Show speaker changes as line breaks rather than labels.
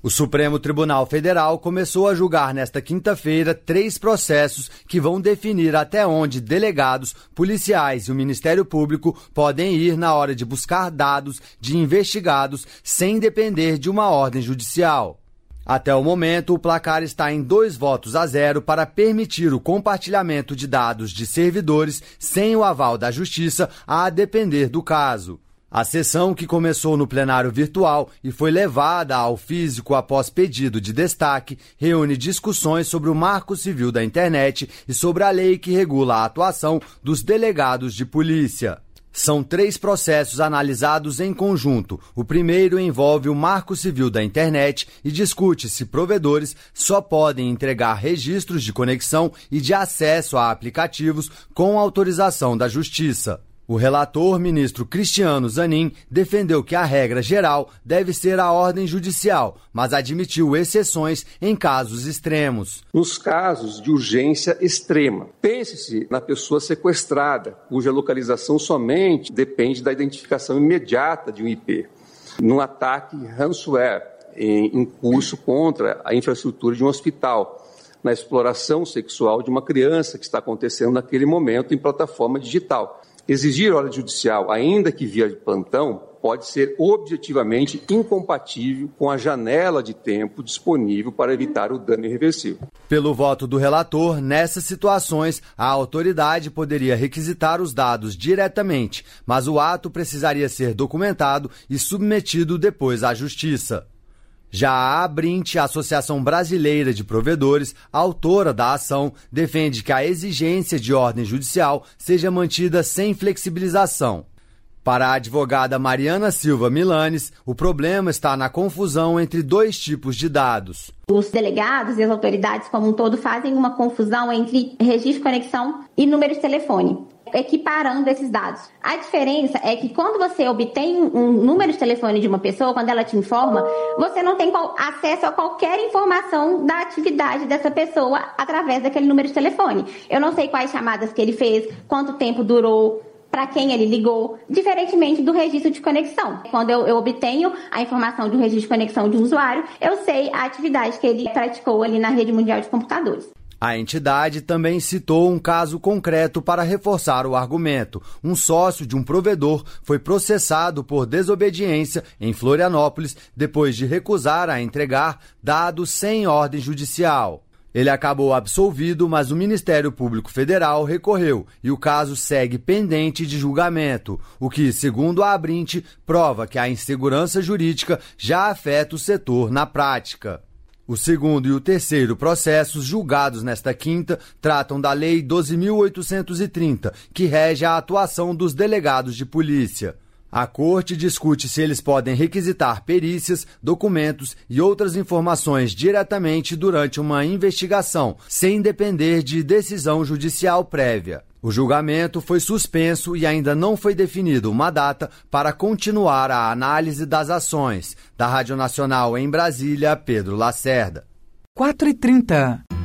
O Supremo Tribunal Federal começou a julgar nesta quinta-feira 3 processos que vão definir até onde delegados, policiais e o Ministério Público podem ir na hora de buscar dados de investigados sem depender de uma ordem judicial. Até o momento, o placar está em 2-0 para permitir o compartilhamento de dados de servidores sem o aval da Justiça, a depender do caso. A sessão, que começou no plenário virtual e foi levada ao físico após pedido de destaque, reúne discussões sobre o Marco Civil da Internet e sobre a lei que regula a atuação dos delegados de polícia. São 3 processos analisados em conjunto. O primeiro envolve o Marco Civil da Internet e discute se provedores só podem entregar registros de conexão e de acesso a aplicativos com autorização da Justiça. O relator, ministro Cristiano Zanin, defendeu que a regra geral deve ser a ordem judicial, mas admitiu exceções em casos extremos.
Nos casos de urgência extrema, pense-se na pessoa sequestrada, cuja localização somente depende da identificação imediata de um IP. Num ataque ransomware em curso contra a infraestrutura de um hospital, na exploração sexual de uma criança que está acontecendo naquele momento em plataforma digital. Exigir ordem judicial, ainda que via de plantão, pode ser objetivamente incompatível com a janela de tempo disponível para evitar o dano irreversível.
Pelo voto do relator, nessas situações, a autoridade poderia requisitar os dados diretamente, mas o ato precisaria ser documentado e submetido depois à Justiça. Já a Abrint, a Associação Brasileira de Provedores, autora da ação, defende que a exigência de ordem judicial seja mantida sem flexibilização. Para a advogada Mariana Silva Milanes, o problema está na confusão entre 2 tipos de dados.
Os delegados e as autoridades como um todo fazem uma confusão entre registro de conexão e número de telefone, equiparando esses dados. A diferença é que quando você obtém um número de telefone de uma pessoa, quando ela te informa, você não tem acesso a qualquer informação da atividade dessa pessoa através daquele número de telefone. Eu não sei quais chamadas que ele fez, quanto tempo durou, para quem ele ligou, diferentemente do registro de conexão. Quando eu obtenho a informação de um registro de conexão de um usuário, eu sei a atividade que ele praticou ali na rede mundial de computadores.
A entidade também citou um caso concreto para reforçar o argumento. Um sócio de um provedor foi processado por desobediência em Florianópolis depois de recusar a entregar dados sem ordem judicial. Ele acabou absolvido, mas o Ministério Público Federal recorreu e o caso segue pendente de julgamento, o que, segundo a Abrint, prova que a insegurança jurídica já afeta o setor na prática. O segundo e o terceiro processos, julgados nesta quinta, tratam da Lei 12.830, que rege a atuação dos delegados de polícia. A Corte discute se eles podem requisitar perícias, documentos e outras informações diretamente durante uma investigação, sem depender de decisão judicial prévia. O julgamento foi suspenso e ainda não foi definida uma data para continuar a análise das ações. Da Rádio Nacional em Brasília, Pedro Lacerda.
4h30.